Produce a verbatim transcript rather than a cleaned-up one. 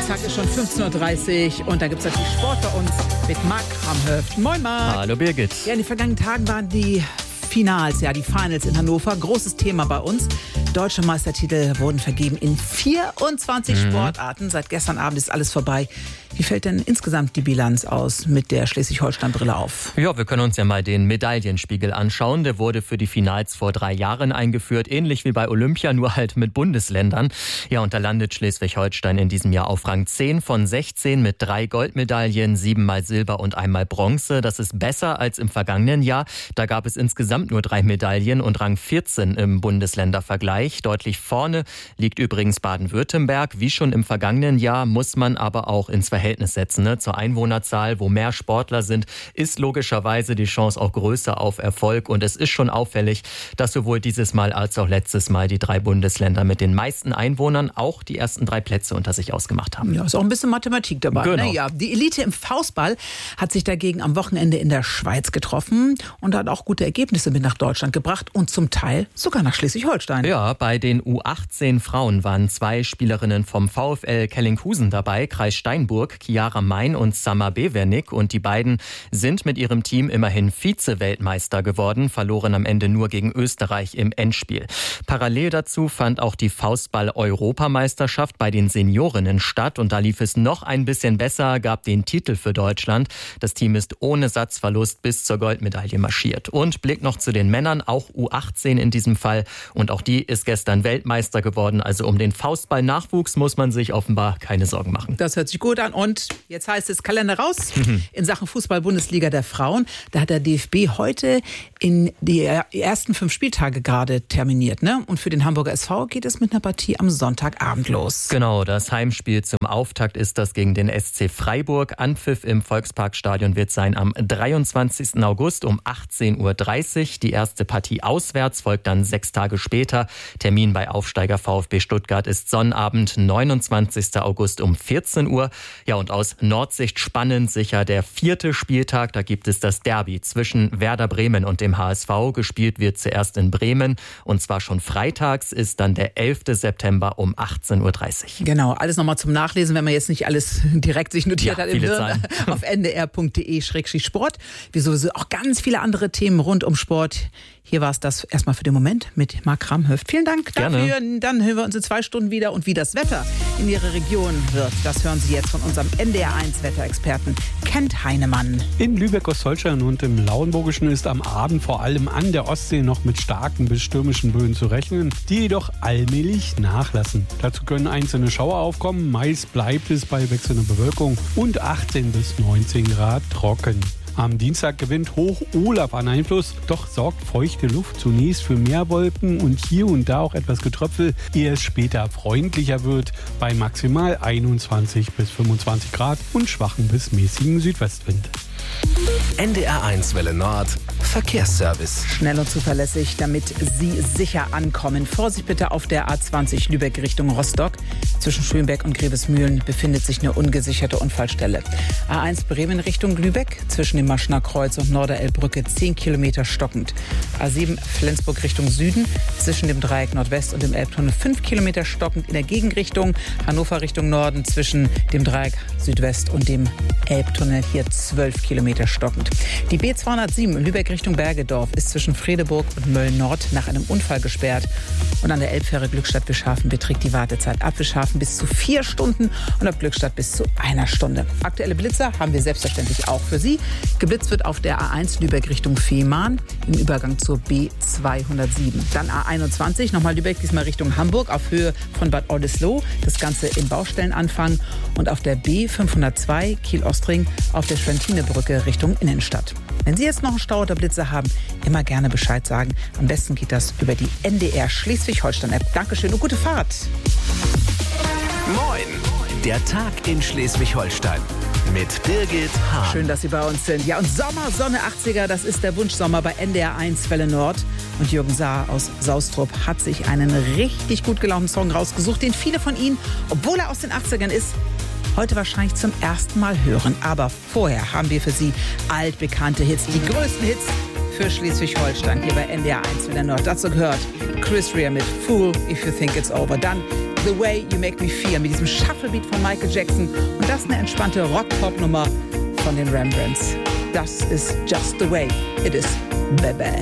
Zack, ist schon fünfzehn Uhr dreißig und da gibt es natürlich Sport bei uns mit Marc Kramhöft. Moin Marc. Hallo Birgit. Ja, in den vergangenen Tagen waren die Finals, ja, die Finals in Hannover. Großes Thema bei uns. Deutsche Meistertitel wurden vergeben in vierundzwanzig mhm. Sportarten. Seit gestern Abend ist alles vorbei. Wie fällt denn insgesamt die Bilanz aus mit der Schleswig-Holstein-Brille auf? Ja, wir können uns ja mal den Medaillenspiegel anschauen. Der wurde für die Finals vor drei Jahren eingeführt, ähnlich wie bei Olympia, nur halt mit Bundesländern. Ja, und da landet Schleswig-Holstein in diesem Jahr auf Rang zehn von sechzehn mit drei Goldmedaillen, siebenmal Silber und einmal Bronze. Das ist besser als im vergangenen Jahr. Da gab es insgesamt nur drei Medaillen und Rang vierzehn im Bundesländervergleich. Deutlich vorne liegt übrigens Baden-Württemberg. Wie schon im vergangenen Jahr muss man aber auch ins Verhältnis setzen. Ne? Zur Einwohnerzahl, wo mehr Sportler sind, ist logischerweise die Chance auch größer auf Erfolg. Und es ist schon auffällig, dass sowohl dieses Mal als auch letztes Mal die drei Bundesländer mit den meisten Einwohnern auch die ersten drei Plätze unter sich ausgemacht haben. Ja, ist auch ein bisschen Mathematik dabei. Genau. Ne? Ja, die Elite im Faustball hat sich dagegen am Wochenende in der Schweiz getroffen und hat auch gute Ergebnisse mit nach Deutschland gebracht und zum Teil sogar nach Schleswig-Holstein. Ja, bei den U achtzehn Frauen waren zwei Spielerinnen vom VfL Kellinghusen dabei, Kreis Steinburg, Chiara Mein und Summer Bevernick. Und die beiden sind mit ihrem Team immerhin Vize-Weltmeister geworden, verloren am Ende nur gegen Österreich im Endspiel. Parallel dazu fand auch die Faustball-Europameisterschaft bei den Seniorinnen statt. Und da lief es noch ein bisschen besser, gab den Titel für Deutschland. Das Team ist ohne Satzverlust bis zur Goldmedaille marschiert. Und Blick noch zu den Männern, auch U achtzehn in diesem Fall. Und auch die ist gestern Weltmeister geworden. Also um den Faustball-Nachwuchs muss man sich offenbar keine Sorgen machen. Das hört sich gut an. Und jetzt heißt es Kalender raus in Sachen Fußball-Bundesliga der Frauen. Da hat der D F B heute in die ersten fünf Spieltage gerade terminiert. Ne? Und für den Hamburger S V geht es mit einer Partie am Sonntagabend los. Genau, das Heimspiel zum Auftakt ist das gegen den S C Freiburg. Anpfiff im Volksparkstadion wird sein am dreiundzwanzigsten August um achtzehn Uhr dreißig. Die erste Partie auswärts folgt dann sechs Tage später. Termin bei Aufsteiger VfB Stuttgart ist Sonnabend, neunundzwanzigsten August um vierzehn Uhr. Ja, und aus Nordsicht spannend sicher der vierte Spieltag. Da gibt es das Derby zwischen Werder Bremen und dem H S V. Gespielt wird zuerst in Bremen und zwar schon freitags ist dann der elften September um achtzehn Uhr dreißig. Genau, alles nochmal zum Nachlesen, wenn man jetzt nicht alles direkt sich notiert ja, hat im Hirn, auf n d r punkt d e slash sport. Wie sowieso auch ganz viele andere Themen rund um Sport. Hier war es das erstmal für den Moment mit Marc Kramhöft. Vielen Dank dafür. Gerne. Dann hören wir uns in zwei Stunden wieder. Und wie das Wetter in Ihrer Region wird, das hören Sie jetzt von unserem N D R eins Wetterexperten Kent Heinemann. In Lübeck-Ostholstein und im Lauenburgischen ist am Abend vor allem an der Ostsee noch mit starken bis stürmischen Böen zu rechnen, die jedoch allmählich nachlassen. Dazu können einzelne Schauer aufkommen. Meist bleibt es bei wechselnder Bewölkung und achtzehn bis neunzehn Grad trocken. Am Dienstag gewinnt Hoch Olaf an Einfluss, doch sorgt feuchte Luft zunächst für mehr Wolken und hier und da auch etwas Getröpfel, ehe es später freundlicher wird, bei maximal einundzwanzig bis fünfundzwanzig Grad und schwachen bis mäßigen Südwestwind. N D R eins Welle Nord Verkehrsservice. Schnell und zuverlässig, damit Sie sicher ankommen. Vorsicht bitte auf der A zwanzig Lübeck Richtung Rostock. Zwischen Schönberg und Grevesmühlen befindet sich eine ungesicherte Unfallstelle. A eins Bremen Richtung Lübeck. Zwischen dem Maschner Kreuz und Norderelbbrücke zehn Kilometer stockend. A sieben Flensburg Richtung Süden. Zwischen dem Dreieck Nordwest und dem Elbtunnel fünf Kilometer stockend in der Gegenrichtung. Hannover Richtung Norden zwischen dem Dreieck Südwest und dem Elbtunnel hier zwölf Kilometer stockend. Die B zweihundertsieben Lübeck Richtung Bergedorf ist zwischen Fredeburg und Mölln-Nord nach einem Unfall gesperrt. Und an der Elbfähre Glückstadt-Wischhafen beträgt die Wartezeit ab Wischhafen bis zu vier Stunden und ab Glückstadt bis zu einer Stunde. Aktuelle Blitzer haben wir selbstverständlich auch für Sie. Geblitzt wird auf der A eins Lübeck Richtung Fehmarn im Übergang zur B zweihundertsieben. Dann A einundzwanzig, nochmal Lübeck, diesmal Richtung Hamburg auf Höhe von Bad Oldesloe. Das Ganze im Baustellenanfang. Und auf der B fünfhundertzwei Kiel-Ostring auf der Schwentinebrücke Richtung Innenstadt. Wenn Sie jetzt noch einen Stau oder Blitzer haben, immer gerne Bescheid sagen. Am besten geht das über die N D R Schleswig-Holstein-App. Dankeschön und gute Fahrt. Moin, der Tag in Schleswig-Holstein mit Birgit Hahn. Schön, dass Sie bei uns sind. Ja, und Sommer, Sonne achtziger, das ist der Wunschsommer bei N D R eins Welle Nord. Und Jürgen Saar aus Saustrup hat sich einen richtig gut gelaunten Song rausgesucht, den viele von Ihnen, obwohl er aus den achtzigern ist, heute wahrscheinlich zum ersten Mal hören. Aber vorher haben wir für Sie altbekannte Hits, die größten Hits für Schleswig-Holstein hier bei N D R eins Welle Nord. Dazu gehört Chris Rea mit Fool If You Think It's Over. Dann The Way You Make Me Feel mit diesem Shufflebeat von Michael Jackson. Und das eine entspannte Rock-Pop-Nummer von den Rembrandts. Das ist Just the Way It Is, Baby.